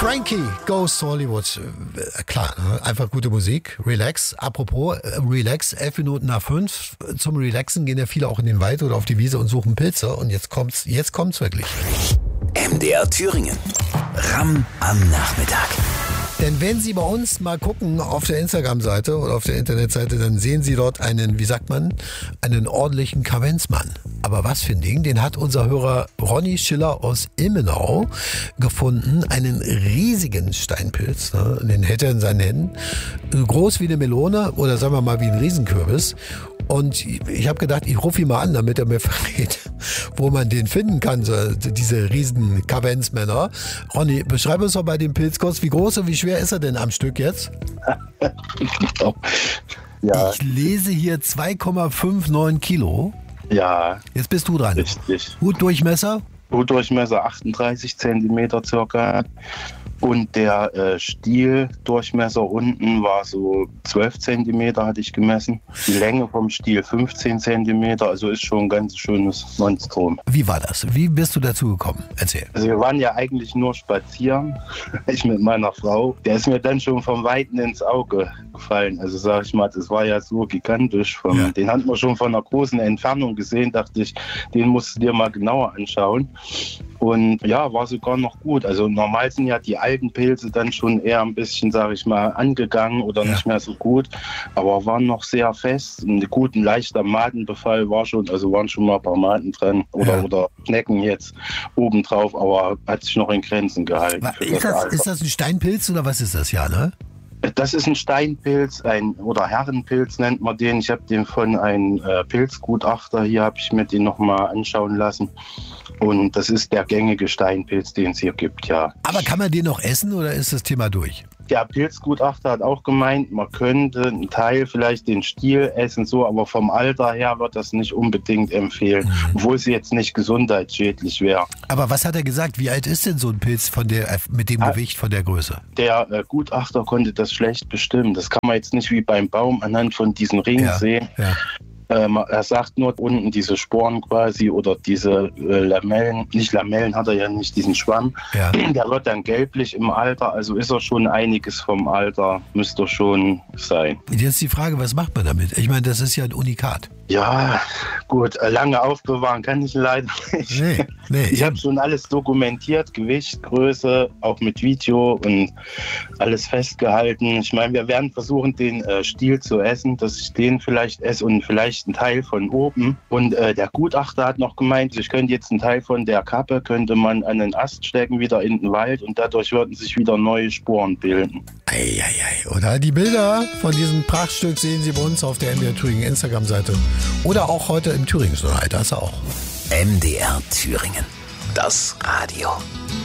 Frankie Goes to Hollywood. Klar, einfach gute Musik. Relax. Apropos Relax, 11 Minuten nach 5. Zum Relaxen gehen ja viele auch in den Wald oder auf die Wiese und suchen Pilze. Und jetzt kommt's wirklich. MDR Thüringen. Ramm am Nachmittag. Denn wenn Sie bei uns mal gucken auf der Instagram-Seite oder auf der Internetseite, dann sehen Sie dort einen, einen ordentlichen Kavenzmann. Aber was für ein Ding, den hat unser Hörer Ronny Schiller aus Ilmenau gefunden. Einen riesigen Steinpilz, ne? Den hält er in seinen Händen. Groß wie eine Melone oder sagen wir mal wie ein Riesenkürbis. Und ich habe gedacht, ich rufe ihn mal an, damit er mir verrät, wo man den finden kann, so, diese riesen Kavenzmänner. Ronny, beschreib uns doch bei dem Pilz kurz, wie groß und wie schwer ist er denn am Stück jetzt? Ja. Ich lese hier 2,59 Kilo. Ja. Jetzt bist du dran. Richtig. Hutdurchmesser? Hutdurchmesser 38 Zentimeter circa. Und der Stieldurchmesser unten war so 12 Zentimeter, hatte ich gemessen. Die Länge vom Stiel 15 Zentimeter, also ist schon ein ganz schönes Monstrum. Wie war das? Wie bist du dazu gekommen? Erzähl. Also wir waren ja eigentlich nur spazieren, ich mit meiner Frau. Der ist mir dann schon vom Weiten ins Auge gefallen. Also sag ich mal, das war ja so gigantisch. Den hatten wir schon von einer großen Entfernung gesehen, dachte ich, den musst du dir mal genauer anschauen. Und ja, war sogar noch gut. Also normal sind ja die alten Pilze dann schon eher ein bisschen, sage ich mal, angegangen oder nicht mehr so gut. Aber waren noch sehr fest. Ein leichter Madenbefall war schon, also waren schon mal ein paar Maden dran oder Schnecken jetzt obendrauf, aber hat sich noch in Grenzen gehalten. Ist das ein Steinpilz oder was ist das? Ja, ne? Das ist ein Steinpilz, oder Herrenpilz nennt man den. Ich habe den von einem Pilzgutachter, hier habe ich mir den nochmal anschauen lassen. Und das ist der gängige Steinpilz, den es hier gibt, ja. Aber kann man den noch essen oder ist das Thema durch? Der Pilzgutachter hat auch gemeint, man könnte einen Teil, vielleicht den Stiel essen, so, aber vom Alter her wird das nicht unbedingt empfehlen, obwohl es jetzt nicht gesundheitsschädlich wäre. Aber was hat er gesagt? Wie alt ist denn so ein Pilz mit dem Gewicht von der Größe? Der Gutachter konnte das schlecht bestimmen. Das kann man jetzt nicht wie beim Baum anhand von diesen Ringen sehen. Ja. Er sagt nur unten diese Sporen quasi oder diese Lamellen, nicht Lamellen hat er ja nicht, diesen Schwamm, der wird dann gelblich im Alter, also ist er schon einiges vom Alter, müsste schon sein. Jetzt die Frage, was macht man damit? Ich meine, das ist ja ein Unikat. Ja, gut, lange aufbewahren kann ich leider nicht. Nee. Ich habe schon alles dokumentiert, Gewicht, Größe, auch mit Video und alles festgehalten. Ich meine, wir werden versuchen, den Stiel zu essen, dass ich den vielleicht esse und vielleicht einen Teil von oben. Und der Gutachter hat noch gemeint, ich könnte jetzt einen Teil von der Kappe, könnte man an den Ast stecken, wieder in den Wald und dadurch würden sich wieder neue Sporen bilden. Eieiei. Oder die Bilder von diesem Prachtstück sehen Sie bei uns auf der MDR Thüringen Instagram-Seite. Oder auch heute im Thüringen Journal, da ist er auch. MDR Thüringen. Das Radio.